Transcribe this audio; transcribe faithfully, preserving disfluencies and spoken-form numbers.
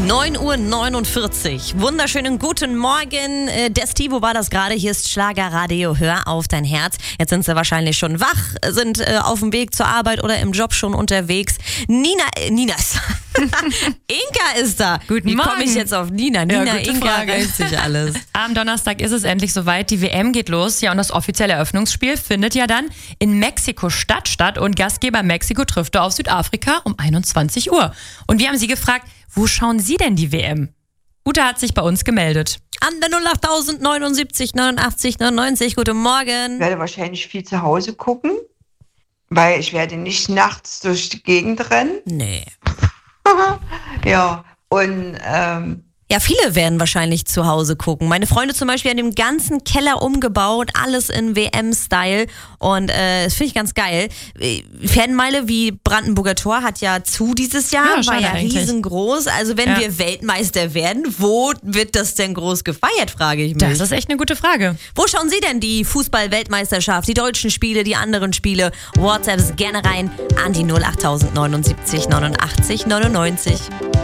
neun Uhr neunundvierzig. Wunderschönen guten Morgen. Der Stivo war das gerade. Hier ist Schlagerradio. Hör auf dein Herz. Jetzt sind sie wahrscheinlich schon wach, sind äh, auf dem Weg zur Arbeit oder im Job schon unterwegs. Nina, äh, Nina ist Inka ist da. Guten Wie Morgen. komme ich jetzt auf Nina? Nina, Ja, gute Inka, Frage. reißt sich alles. Am Donnerstag ist es endlich soweit. Die W M geht los. Ja, und das offizielle Eröffnungsspiel findet ja dann in Mexiko-Stadt statt. Und Gastgeber Mexiko trifft auf Südafrika um einundzwanzig Uhr. Und wir haben sie gefragt, wo schauen Sie denn die W M? Ute hat sich bei uns gemeldet. An der null acht neunundsiebzig neunundachtzig neunundneunzig. Guten Morgen. Ich werde wahrscheinlich viel zu Hause gucken, weil ich werde nicht nachts durch die Gegend rennen. Nee. Ja, und ähm, Ja, viele werden wahrscheinlich zu Hause gucken. Meine Freunde zum Beispiel haben den ganzen Keller umgebaut, alles in W M-Style und äh, das finde ich ganz geil. Fanmeile wie Brandenburger Tor hat ja zu dieses Jahr, Ja, war schade ja eigentlich. riesengroß. Also wenn Ja. wir Weltmeister werden, wo wird das denn groß gefeiert, frage ich mich. Das ist echt eine gute Frage. Wo schauen Sie denn die Fußball-Weltmeisterschaft, die deutschen Spiele, die anderen Spiele? WhatsApps gerne rein an die null acht neunundsiebzig neunundachtzig neunundneunzig.